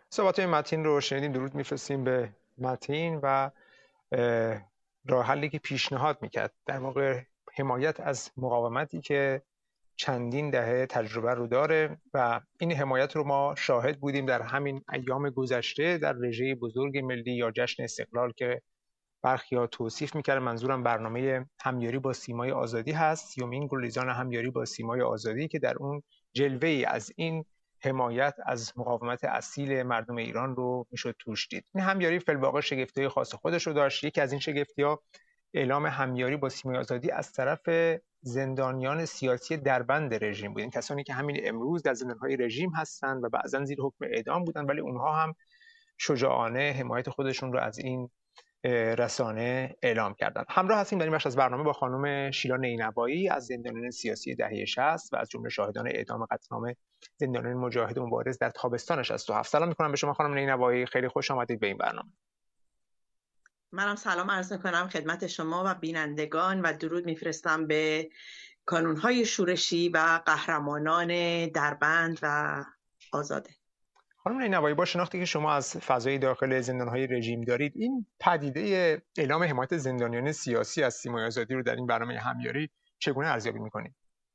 صحبت متین رو شنیدیم. درود میفرستیم به متین و راه حلی که پیشنهاد میکرد، در واقع حمایت از مقاومتی که چندین دهه تجربه رو داره و این حمایت رو ما شاهد بودیم در همین ایام گذشته در رژه بزرگ ملی یا جشن استقلال که برخی‌ها توصیف میکردن. منظورم برنامه همیاری با سیمای آزادی هست، 30مین گلریزان همیاری با سیمای آزادی که در اون جلوه‌ای از این حمایت از مقاومت اصیل مردم ایران رو میشد توش دید. این همیاری فی‌الواقع شگفتی‌های خاص خودش رو داشت. یکی از این شگفتی‌ها اعلام همیاری با سیمای آزادی از طرف زندانیان سیاسی دربند رژیم بود. این کسانی که همین امروز در زندان‌های رژیم هستند و بعضا زیر حکم اعدام بودند، ولی اونها هم شجاعانه حمایت خودشون رو از این رسانه اعلام کردند. همراه هستیم در این بخش از برنامه با خانم شیلا نینوایی از زندانیان سیاسی دهه 60 و از جمله شاهدان اعدام قتل عام زندانیان مجاهد و مبارز در تابستان 67. سلام می‌کنم به شما خانم نینوایی، خیلی خوش آمدید به این برنامه. منم سلام عرض می‌کنم خدمت شما و بینندگان و درود میفرستم به کانون‌های شورشی و قهرمانان دربند و آزاده. خانم نینوایی، با شناختی که شما از فضای داخل زندان‌های رژیم دارید، این پدیده اعلام حمایت زندانیان سیاسی از سیمای آزادی رو در این برنامه همیاری چگونه ارزیابی می‌کنید؟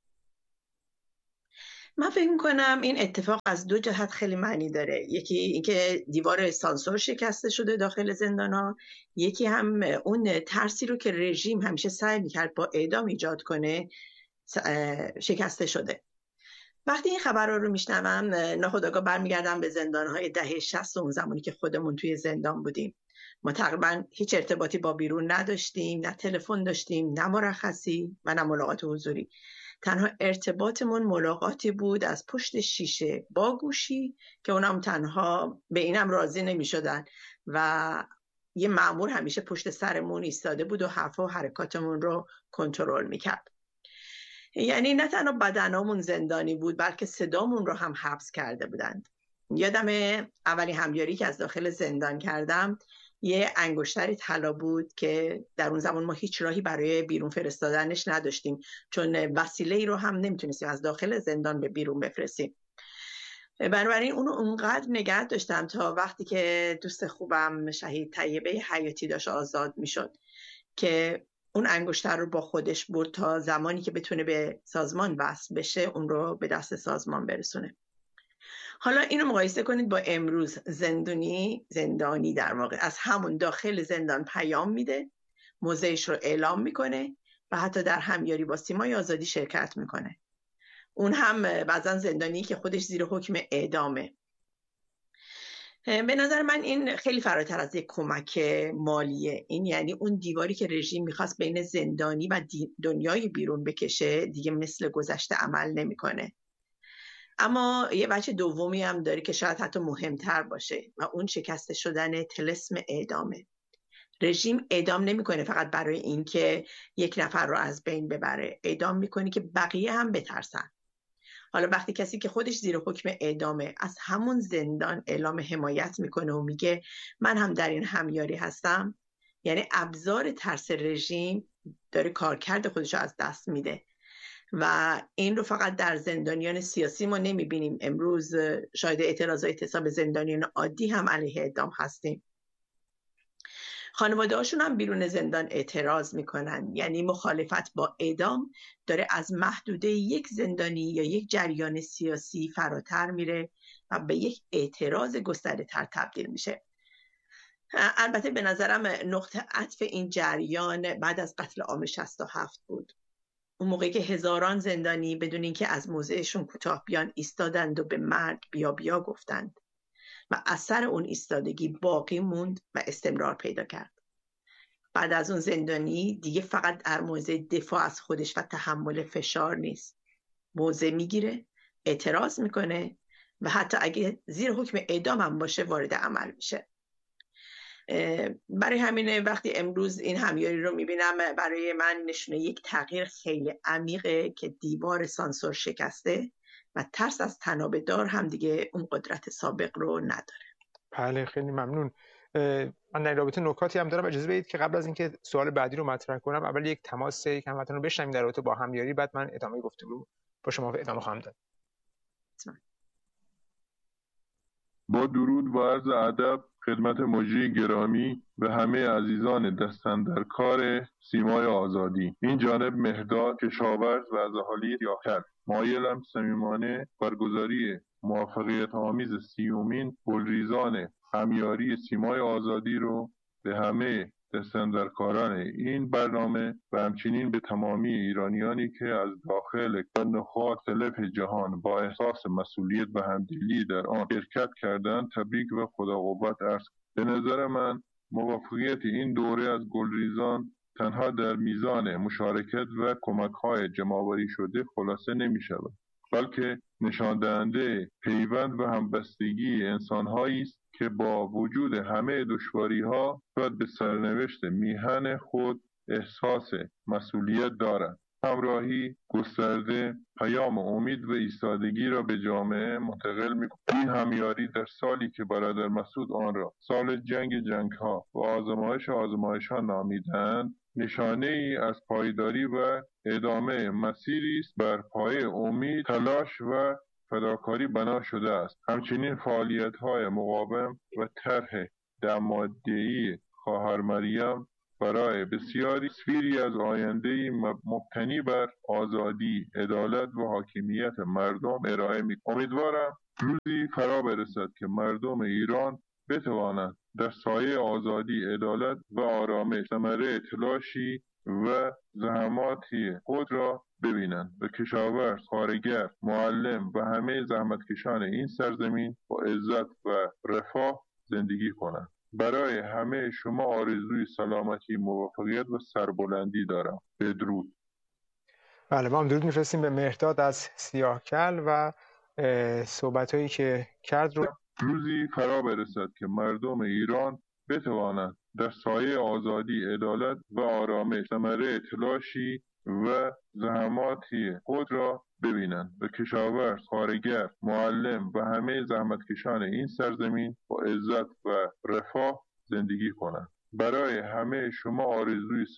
من فکر می‌کنم این اتفاق از دو جهت خیلی معنی داره. یکی اینکه دیوار سانسور شکسته شده داخل زندان‌ها، یکی هم اون ترسی رو که رژیم همیشه سعی می‌کرد با اعدام ایجاد کنه شکسته شده. وقتی این خبرها رو میشنوم ناخودآگاه برمیگردم به زندان‌های دهه 60 اون زمانی که خودمون توی زندان بودیم. ما تقریبا هیچ ارتباطی با بیرون نداشتیم، نه تلفن داشتیم، نه مرخصی و نه ملاقات حضوری. تنها ارتباطمون ملاقاتی بود از پشت شیشه با گوشی که اونم تنها به اینم راضی نمی‌شدن و یه مأمور همیشه پشت سرمون ایستاده بود و حرف و حرکاتمون رو کنترل می‌کرد. یعنی نه تنها بدنامون زندانی بود بلکه صدامون رو هم حبس کرده بودند. یادم اولین همیاری که از داخل زندان کردم یه انگشتری طلا بود که در اون زمان ما هیچ راهی برای بیرون فرستادنش نداشتیم، چون وسیله‌ای رو هم نمیتونستیم از داخل زندان به بیرون بفرستیم. بنابراین اونو اونقدر نگه داشتم تا وقتی که دوست خوبم شهید طیبه حیاتی داشت آزاد میشد که اون انگشتر رو با خودش برد تا زمانی که بتونه به سازمان وصل بشه اون رو به دست سازمان برسونه. حالا اینو مقایسه کنید با امروز. زندانی در واقع از همون داخل زندان پیام میده، موضعش رو اعلام میکنه و حتی در همیاری با سیمای آزادی شرکت میکنه. اون هم بعضا زندانی که خودش زیر حکم اعدامه. به نظر من این خیلی فراتر از یک کمک مالیه. این یعنی اون دیواری که رژیم میخواست بین زندانی و دنیای بیرون بکشه دیگه مثل گذشته عمل نمیکنه. اما یه بچه دومی هم داره که شاید حتی مهمتر باشه و اون شکسته شدن طلسم اعدامه. رژیم اعدام نمیکنه فقط برای اینکه یک نفر رو از بین ببره، اعدام میکنه که بقیه هم بترسن. حالا وقتی کسی که خودش زیر حکم اعدامه از همون زندان اعلام حمایت میکنه و میگه من هم در این همیاری هستم، یعنی ابزار ترس رژیم داره کارکرد خودش رو از دست میده و این رو فقط در زندانیان سیاسی ما نمیبینیم. امروز شاید اعتراضات اعتصاب زندانیان عادی هم علیه اعدام هستیم. خانواده هاشون هم بیرون زندان اعتراض میکنن. یعنی مخالفت با اعدام داره از محدوده یک زندانی یا یک جریان سیاسی فراتر میره و به یک اعتراض گسترده تر تبدیل میشه. البته به نظرم نقطه عطف این جریان بعد از قتل عام 67 بود. اون موقعی که هزاران زندانی بدون اینکه از موضعشون کوتاه بیان ایستادند و به مرگ بیا بیا گفتند و اثر اون ایستادگی باقی موند و استمرار پیدا کرد. بعد از اون زندانی دیگه فقط در موضع دفاع از خودش و تحمل فشار نیست، موضع میگیره، اعتراض میکنه و حتی اگه زیر حکم اعدام هم باشه وارد عمل میشه. برای همین وقتی امروز این همیاری رو میبینم برای من نشونه یک تغییر خیلی عمیقه که دیوار سانسور شکسته و ترس از تنابه دار هم دیگه اون قدرت سابق رو نداره. بله، خیلی ممنون. من در رابطه نکاتی هم دارم. اجازه بدید که قبل از اینکه سوال بعدی رو مطرح کنم اول یک تماس یک هموطن رو بشنویم در رابطه با همیاری، بعد من ادامه گفتگو با شما ادامه خواهم داد. با درود و عرض ادب خدمت مجری گرامی و همه عزیزان دستاندرکار سیمای آزادی. این جانب مهرداد کشاورز و از اهالی یاکل. مایلم صمیمانه برگزاری موفقیت آمیز 30مین گلریزان همیاری سیمای آزادی رو به همه دستاندرکاران این برنامه و همچنین به تمامی ایرانیانی که از داخل و نقاط مختلف جهان با احساس مسئولیت و همدلی در آن شرکت کردند تبریک و خدا قوت عرض. به نظر من موفقیت این دوره از گلریزان تنها در میزان مشارکت و کمک‌های جمع‌آوری شده خلاصه نمی‌شود، بلکه نشان دهنده پیوند و همبستگی انسان‌هایی است که با وجود همه دشواری‌ها باید به سرنوشت میهن خود احساس مسئولیت دارند. همراهی گسترده پیام امید و ایستادگی را به جامعه منتقل می‌کند. این همیاری در سالی که برادر مسعود آن را سال جنگ‌ها و آزمایش‌ها نامیدند، نشانه ای از پایداری و ادامه مسیری است بر پایه امید، تلاش و فداکاری بنا شده است. همچنین فعالیت‌های مقاوم و طرح دماده‌ای خواهر مریم برای بسیاری تصویری از آینده‌ای مبتنی بر آزادی، عدالت و حاکمیت مردم ارائه می‌کند. امیدوارم روزی فرا برسد که مردم ایران بتوانند در سایه آزادی، عدالت و آرامش ثمره تلاشی و زحماتی خود را ببینند و کشاورز، کارگر، معلم و همه زحمتکشان این سرزمین با عزت و رفاه زندگی کنند. برای همه شما آرزوی سلامتی، موفقیت و سربلندی دارم. بدرود. بله، ما هم درود میفرستیم به مهرداد از سیاهکل و صحبت‌هایی که کرد رو. روزی فرا برسد که مردم ایران بتوانند در سایه آزادی، عدالت و آرامش ثمره تلاشی و زحماتی خود را ببینند و کشاورز، کارگر، معلم و همه زحمتکشان این سرزمین با عزت و رفاه زندگی کنند. برای همه شما آرزوی